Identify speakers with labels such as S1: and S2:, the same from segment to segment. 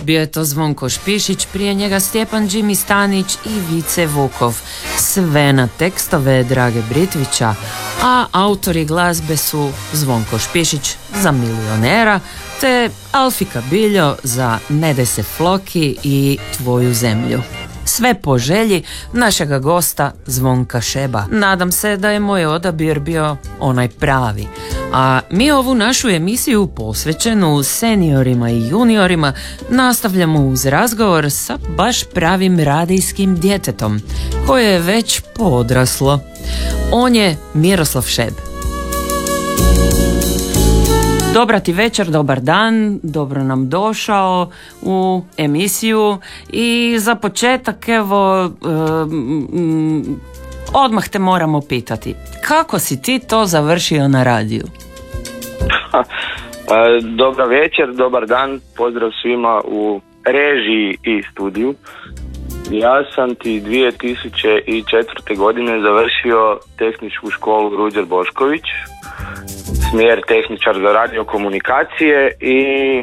S1: Bio je to Zvonko Špišić, prije njega Stjepan Jimmy Stanić i Vice Vukov. Sve na tekstove Drage Britvića, a autori glazbe su Zvonko Špišić za Milionera, te Alfika Biljo za Ne daj se Floki i Tvoju zemlju. Sve po želji našega gosta Zvonka Šeba. Nadam se da je moj odabir bio onaj pravi. A mi ovu našu emisiju posvećenu seniorima i juniorima nastavljamo uz razgovor sa baš pravim radijskim djetetom, koje je već podraslo. On je Miroslav Šeb. Dobra ti večer, dobar dan, dobro nam došao u emisiju i za početak evo odmah te moramo pitati, kako si ti to završio na radiju?
S2: Dobra večer, dobar dan, pozdrav svima u režiji i studiju. Ja sam ti 2004. godine završio tehničku školu Ruđer Bošković, smjer tehničar za radiokomunikacije, i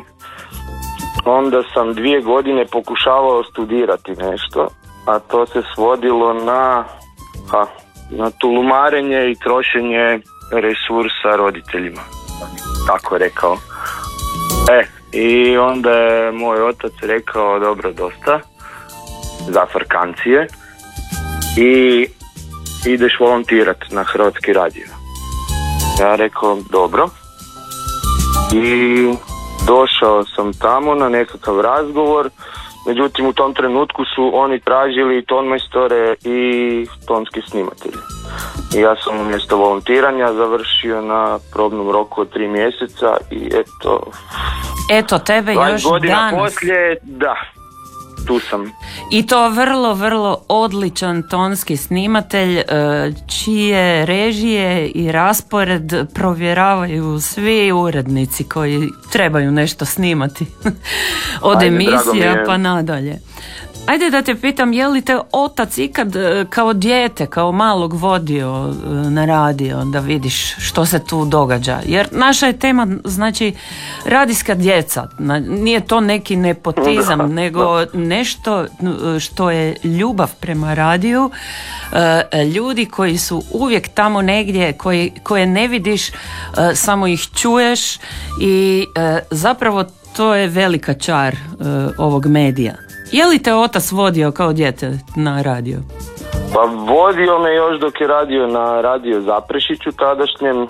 S2: onda sam 2 godine pokušavao studirati nešto, a to se svodilo na tulumarenje i trošenje resursa roditeljima, tako je rekao. I onda je moj otac rekao, dobro, dosta za frkancije i ideš volontirati na Hrvatski radio. Ja rekao, dobro, i došao sam tamo na nekakav razgovor, međutim u tom trenutku su oni tražili tonmajstore i tonski snimatelji. I ja sam umjesto volontiranja završio na probnom roku od 3 mjeseca i
S1: eto tebe još danas.
S2: Poslije, da, tu sam.
S1: I to vrlo, vrlo odličan tonski snimatelj, čije režije i raspored provjeravaju svi urednici koji trebaju nešto snimati. Od emisija pa nadalje. Ajde da te pitam, je li te otac ikad kao dijete, kao malog vodio na radio da vidiš što se tu događa? Jer naša je tema, znači, radijska djeca. Nije to neki nepotizam, nego nešto što je ljubav prema radiju. Ljudi koji su uvijek tamo negdje, koje ne vidiš, samo ih čuješ i zapravo to je velika čar ovog medija. Je li te otac vodio kao dijete na radio?
S2: Pa vodio me još dok je radio na Radio Zaprešiću tadašnjem,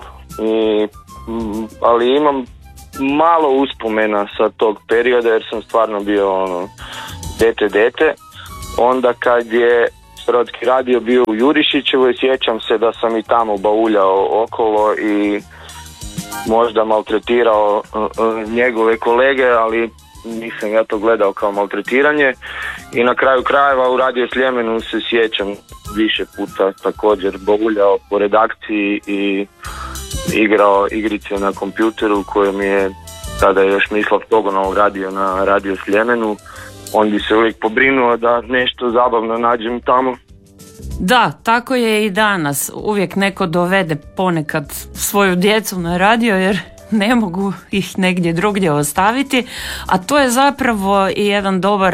S2: ali imam malo uspomena sa tog perioda jer sam stvarno bio dete. Onda kad je Hrvatski radio bio u Jurišićevoj, sjećam se da sam i tamo bauljao okolo i možda maltretirao njegove kolege, ali nisam ja to gledao kao maltretiranje. I na kraju krajeva u Radio Sljemenu se sjećam više puta također bauljao po redakciji i igrao igrice na kompjuteru koje mi je tada još Mislav Togonov radio na Radio Sljemenu. On bi se uvijek pobrinuo da nešto zabavno nađem tamo.
S1: Da, tako je i danas. Uvijek neko dovede ponekad svoju djecu na radio jer ne mogu ih negdje drugdje ostaviti, a to je zapravo i jedan dobar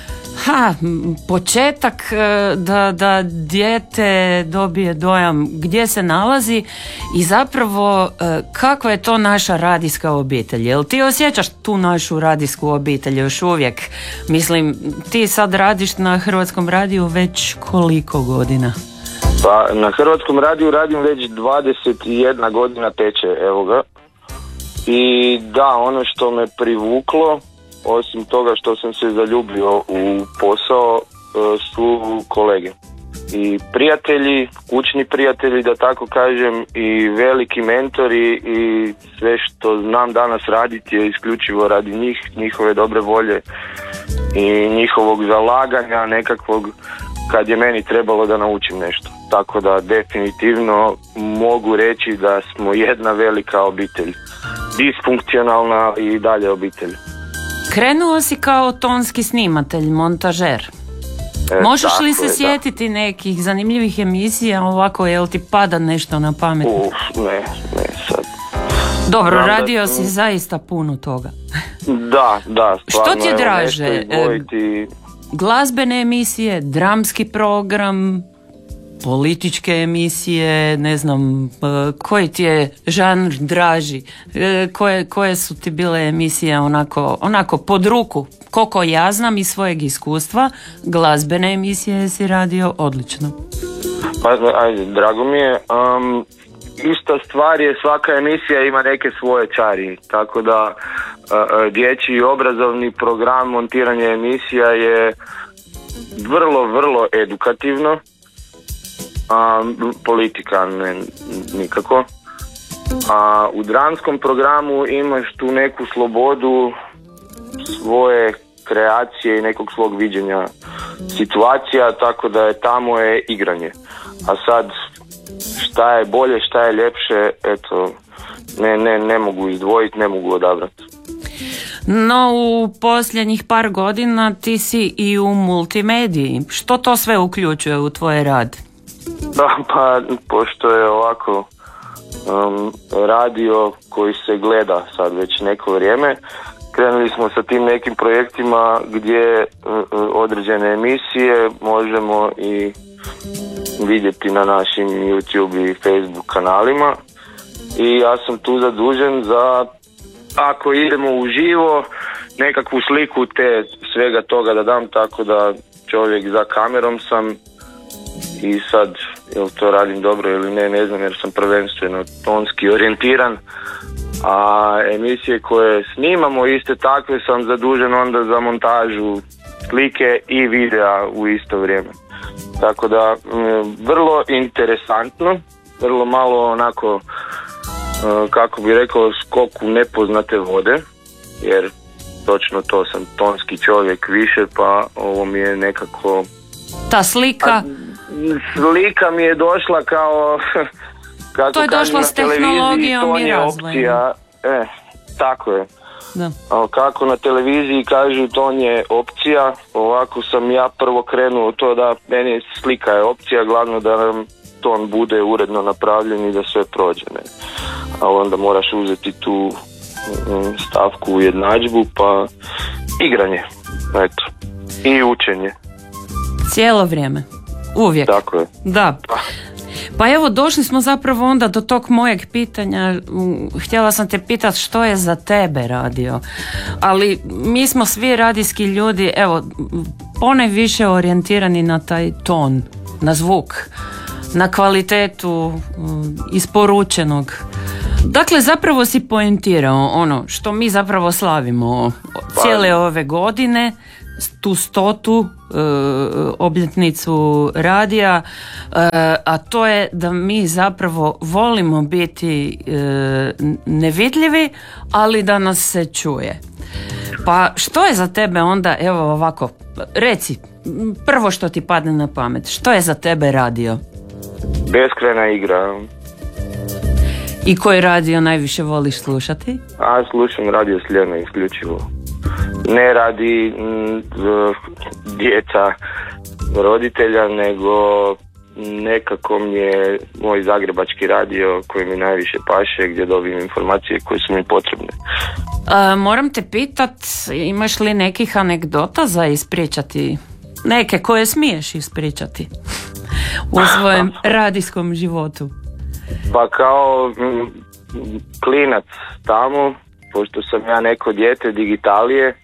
S1: početak da dijete dobije dojam gdje se nalazi i zapravo kakva je to naša radijska obitelj. Jel ti osjećaš tu našu radijsku obitelj još uvijek? Mislim, ti sad radiš na Hrvatskom radiju već koliko godina?
S2: Pa na Hrvatskom radiju radim već 21 godina teče, evo ga. I da, ono što me privuklo, osim toga što sam se zaljubio u posao, su kolege i prijatelji, kućni prijatelji da tako kažem, i veliki mentori, i sve što znam danas raditi je isključivo radi njih, njihove dobre volje i njihovog zalaganja nekakvog kad je meni trebalo da naučim nešto. Tako da definitivno mogu reći da smo jedna velika obitelj, disfunkcionalna i dalje obitelj.
S1: Krenuo si kao tonski snimatelj, montažer. Možeš li se sjetiti nekih zanimljivih emisija ovako, jel ti pada nešto na pamet?
S2: Ne sad.
S1: Dobro, radio si zaista puno toga.
S2: Da.
S1: Što ti je draže?
S2: Izdvojiti...
S1: Glazbene emisije, dramski program, političke emisije, ne znam, koji ti je žanr draži, koje su ti bile emisije onako pod ruku? Koliko ja znam iz svojeg iskustva, glazbene emisije si radio odlično.
S2: Pa, ajde, drago mi je. Ista stvar je, svaka emisija ima neke svoje čari, tako da dječji obrazovni program, montiranje emisija je vrlo, vrlo edukativno. Politika ne, nikako. A u dramskom programu imaš tu neku slobodu svoje kreacije i nekog svog viđenja situacija, tako da je tamo je igranje. A sad šta je bolje, šta je ljepše, eto, ne mogu izdvojiti, ne mogu odabrati.
S1: No, u posljednjih par godina ti si i u multimediji. Što to sve uključuje u tvoj rad?
S2: Pa, pošto je ovako radio koji se gleda sad već neko vrijeme, krenuli smo sa tim nekim projektima gdje određene emisije možemo i vidjeti na našim YouTube i Facebook kanalima i ja sam tu zadužen za, ako idemo uživo, nekakvu sliku te svega toga da dam, tako da čovjek za kamerom sam i sad jel to radim dobro ili ne znam, jer sam prvenstveno tonski orijentiran, a emisije koje snimamo iste takve sam zadužen onda za montažu slike i videa u isto vrijeme. Tako da vrlo interesantno, vrlo malo onako, kako bi rekao, skok u nepoznate vode, jer točno to sam tonski čovjek više, pa ovo mi je nekako...
S1: Ta slika...
S2: Slika mi je došla kao... Kako
S1: to je došlo s tehnologijom i razvojem.
S2: Tako je.
S1: Da.
S2: Kako na televiziji kažu ton je opcija, ovako sam ja prvo krenuo to da meni slika je opcija, glavno da nam ton bude uredno napravljen i da sve prođe. Ne? A onda moraš uzeti tu stavku u jednadžbu, pa igranje, eto, i učenje.
S1: Cijelo vrijeme, uvijek.
S2: Tako je.
S1: Da. Pa evo, došli smo zapravo onda do tog mojeg pitanja. Htjela sam te pitati što je za tebe radio, ali mi smo svi radijski ljudi, evo, ponajviše orijentirani na taj ton, na zvuk, na kvalitetu isporučenog. Dakle, zapravo si poentirao ono što mi zapravo slavimo cijele ove godine, tu 100. obljetnicu radija, a to je da mi zapravo volimo biti nevidljivi, ali da nas se čuje. Pa što je za tebe onda, evo ovako, reci, prvo što ti padne na pamet, što je za tebe radio?
S2: Beskrajna igra.
S1: I koji radio najviše voliš slušati?
S2: Slušam Radio Sljeme isključivo. Ne radi djeca roditelja, nego nekako mi je moj zagrebački radio koji mi najviše paše, gdje dobijem informacije koje su mi potrebne.
S1: Moram te pitat, imaš li nekih anegdota za ispričati? Neke koje smiješ ispričati u svojem radijskom životu?
S2: Pa kao klinac tamo, pošto sam ja neko dijete digitalije,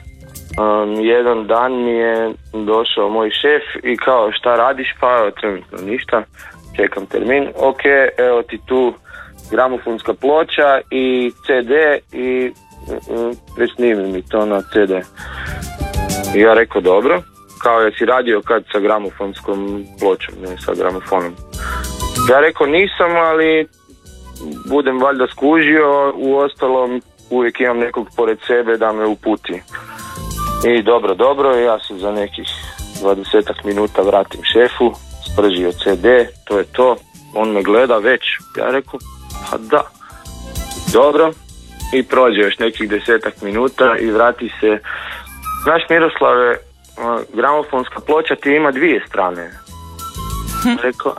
S2: jedan dan mi je došao moj šef i kao šta radiš, pa trenutno ništa, čekam termin, ok, evo ti tu gramofonska ploča i CD i presnimi mi to na CD. I ja rekao dobro, kao jesi radio kad sa gramofonskom pločom, ne sa gramofonom. Ja rekao nisam, ali budem valjda skužio, u ostalom uvijek imam nekog pored sebe da me uputi. I dobro, ja se za nekih 20 minuta vratim šefu, spržio CD, to je to, on me gleda već, ja rekao, pa da, dobro, i prođe još nekih 10 minuta i vrati se, znaš Miroslave, gramofonska ploča ti ima 2 strane. Rekao,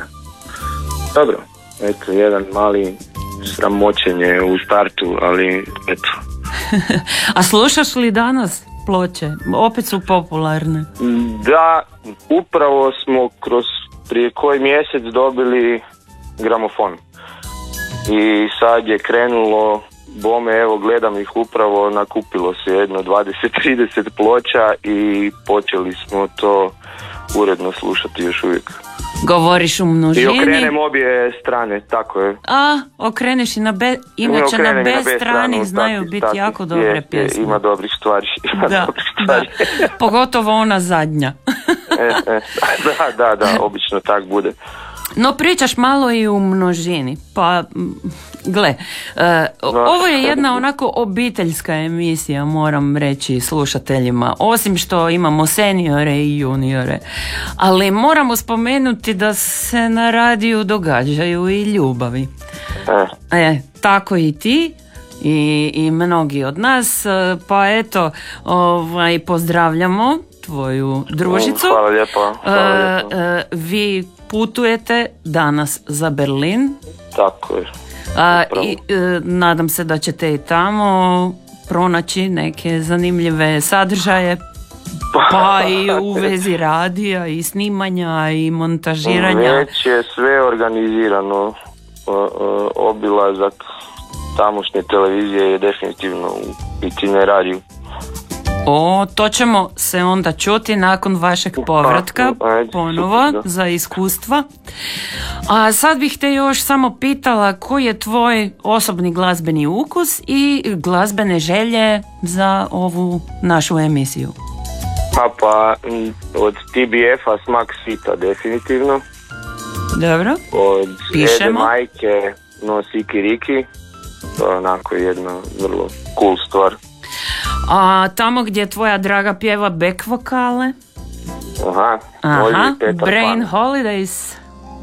S2: dobro, eto, jedan mali sramoćenje u startu, ali eto,
S1: A slušaš li danas ploče? Opet su popularne.
S2: Da, upravo smo prije koji mjesec dobili gramofon. I sad je krenulo bome, evo gledam ih upravo, nakupilo se jedno 20-30 ploča i počeli smo to uredno slušati još uvijek.
S1: Govoriš u množini?
S2: I okrenem obje strane, tako je.
S1: A, okreneš i na B, inače na B strani znaju biti jako dobre pjesme.
S2: Ima dobrih stvari.
S1: Da. Pogotovo ona zadnja.
S2: Da, obično tak bude.
S1: No pričaš malo i u množini, pa gle, ovo je jedna onako obiteljska emisija, moram reći slušateljima, osim što imamo seniore i juniore, ali moramo spomenuti da se na radiju događaju i ljubavi. Tako i ti i mnogi od nas, pa eto, pozdravljamo tvoju družicu.
S2: Hvala lijepo.
S1: Vi putujete danas za Berlin.
S2: Tako je.
S1: I nadam se da ćete i tamo pronaći neke zanimljive sadržaje, pa i u vezi radija i snimanja i montažiranja.
S2: Već je sve organizirano. Obilazak tamošnje televizije je definitivno u itinerariju.
S1: To ćemo se onda čuti nakon vašeg povratka ponovo za iskustva. A sad bih te još samo pitala koji je tvoj osobni glazbeni ukus i glazbene želje za ovu našu emisiju.
S2: Pa od TBF-a Smak svita definitivno.
S1: Dobro,
S2: od
S1: pišemo.
S2: Ede Majke No Siki Riki. To je onako jedna vrlo cool stvar.
S1: A tamo gdje tvoja draga pjeva back vokale?
S2: Može
S1: Brain Holidays.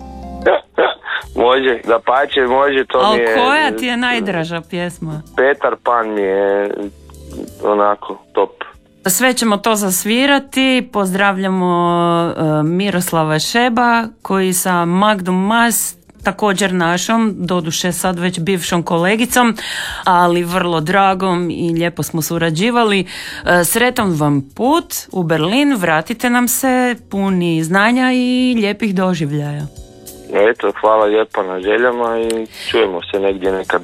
S2: Može, da pače, može, to mi je...
S1: Ali koja ti je najdraža pjesma?
S2: Petar Pan mi je onako top.
S1: Sve ćemo to zasvirati. Pozdravljamo Miroslava Šeba koji sa Magdom Mas, također našom, doduše sad već bivšom kolegicom, ali vrlo dragom i lijepo smo surađivali. Sretan vam put u Berlin, vratite nam se puni znanja i lijepih doživljaja.
S2: Eto, hvala lijepo na željama i čujemo se negdje nekad.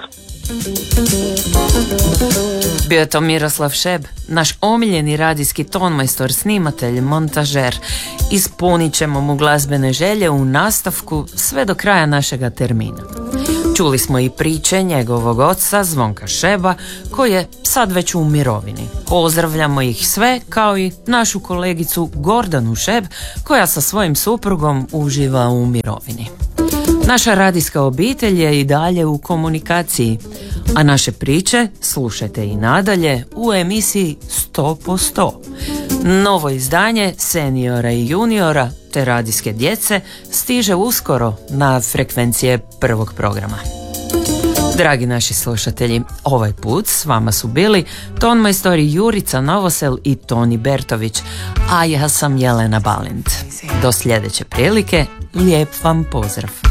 S1: Bio je to Miroslav Šeb, naš omiljeni radijski tonmajstor, snimatelj, montažer. Ispunit ćemo mu glazbene želje u nastavku sve do kraja našega termina. Čuli smo i priče njegovog oca Zvonka Šeba, koji je sad već u mirovini. Pozdravljamo ih sve, kao i našu kolegicu Gordanu Šeb, koja sa svojim suprugom uživa u mirovini. Naša radijska obitelj je i dalje u komunikaciji, a naše priče slušajte i nadalje u emisiji 100%. Novo izdanje seniora i juniora te radijske djece stiže uskoro na frekvencije prvog programa. Dragi naši slušatelji, ovaj put s vama su bili tonmajstori Jurica Novosel i Toni Bertović, a ja sam Jelena Balint. Do sljedeće prilike, lijep vam pozdrav.